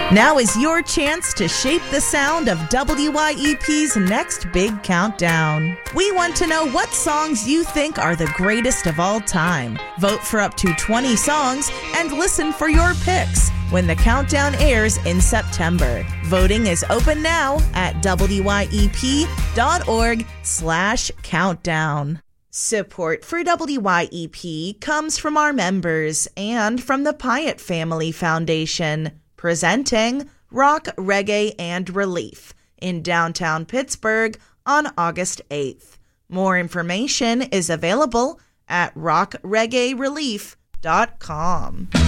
Now is your chance to shape the sound of WYEP's next big countdown. We want to know what songs you think are the greatest of all time. Vote for up to 20 songs and listen for your picks when the countdown airs in September. Voting is open now at wyep.org/countdown. Support for WYEP comes from our members and from the Pyatt Family Foundation, presenting Rock, Reggae, and Relief in downtown Pittsburgh on August 8th. More information is available at rockreggaerelief.com.